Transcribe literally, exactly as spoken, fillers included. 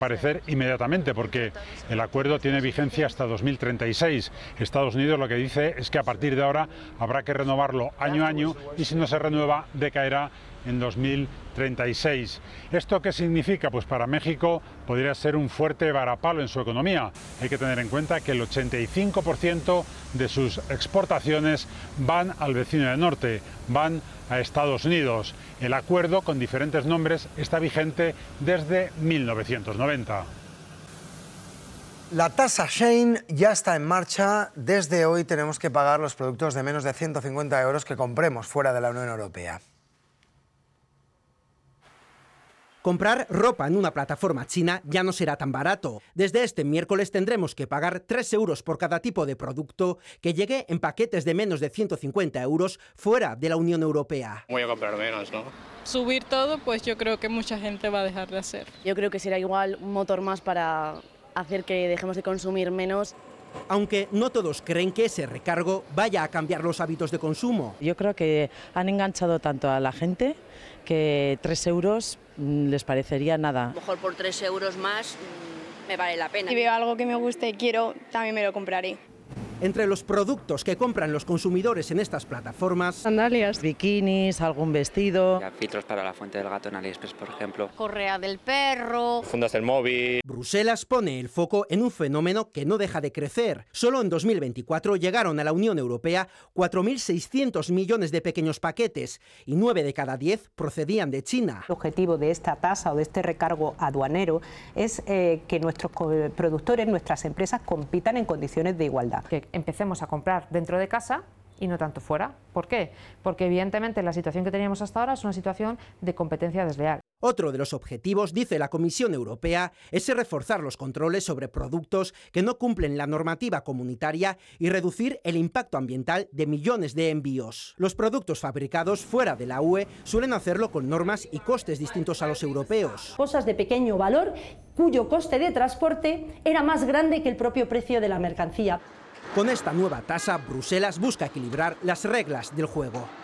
Parecer inmediatamente, porque el acuerdo tiene vigencia hasta dos mil treinta y seis. Estados Unidos lo que dice es que a partir de ahora habrá que renovarlo año a año y si no se renueva decaerá en dos mil treinta y seis. ¿Esto qué significa? Pues para México podría ser un fuerte varapalo en su economía. Hay que tener en cuenta que el ochenta y cinco por ciento de sus exportaciones van al vecino del norte, van a Estados Unidos. El acuerdo, con diferentes nombres, está vigente desde mil novecientos noventa. La tasa Shein ya está en marcha. Desde hoy tenemos que pagar los productos de menos de ciento cincuenta euros que compremos fuera de la Unión Europea. Comprar ropa en una plataforma china ya no será tan barato. Desde este miércoles tendremos que pagar tres euros por cada tipo de producto que llegue en paquetes de menos de ciento cincuenta euros fuera de la Unión Europea. Voy a comprar menos, ¿no? Subir todo, pues yo creo que mucha gente va a dejar de hacer. Yo creo que será igual un motor más para hacer que dejemos de consumir menos. Aunque no todos creen que ese recargo vaya a cambiar los hábitos de consumo. Yo creo que han enganchado tanto a la gente que tres euros les parecería nada. A lo mejor por tres euros más me vale la pena. Si veo algo que me guste y quiero, también me lo compraré. Entre los productos que compran los consumidores en estas plataformas, sandalias, bikinis, algún vestido, ya, filtros para la fuente del gato en AliExpress, por ejemplo, correa del perro, fundas del móvil. Bruselas pone el foco en un fenómeno que no deja de crecer. Solo en dos mil veinticuatro llegaron a la Unión Europea cuatro mil seiscientos millones de pequeños paquetes y nueve de cada diez procedían de China. El objetivo de esta tasa o de este recargo aduanero es eh, que nuestros productores, nuestras empresas compitan en condiciones de igualdad. Que empecemos a comprar dentro de casa y no tanto fuera. ¿Por qué? Porque evidentemente la situación que teníamos hasta ahora es una situación de competencia desleal. Otro de los objetivos, dice la Comisión Europea, es reforzar los controles sobre productos que no cumplen la normativa comunitaria y reducir el impacto ambiental de millones de envíos. Los productos fabricados fuera de la U E suelen hacerlo con normas y costes distintos a los europeos. Cosas de pequeño valor cuyo coste de transporte era más grande que el propio precio de la mercancía. Con esta nueva tasa, Bruselas busca equilibrar las reglas del juego.